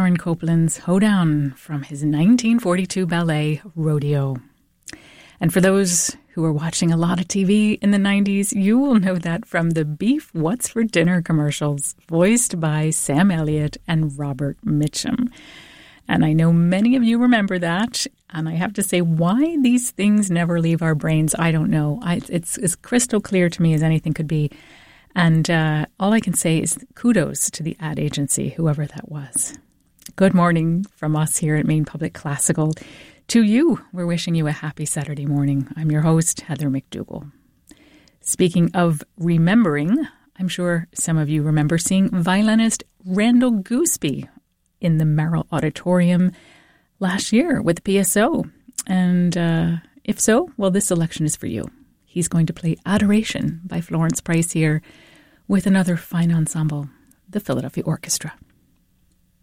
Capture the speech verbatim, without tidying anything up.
Aaron Copland's Hoedown from his nineteen forty-two ballet Rodeo. And for those who were watching a lot of T V in the nineties, you will know that from the Beef What's for Dinner commercials, voiced by Sam Elliott and Robert Mitchum. And I know many of you remember that, and I have to say, why these things never leave our brains, I don't know. I, it's as crystal clear to me as anything could be. And uh, all I can say is kudos to the ad agency, whoever that was. Good morning from us here at Maine Public Classical. To you, we're wishing you a happy Saturday morning. I'm your host, Heather McDougall. Speaking of remembering, I'm sure some of you remember seeing violinist Randall Gooseby in the Merrill Auditorium last year with the P S O. And uh, if so, well, this selection is for you. He's going to play Adoration by Florence Price here with another fine ensemble, the Philadelphia Orchestra.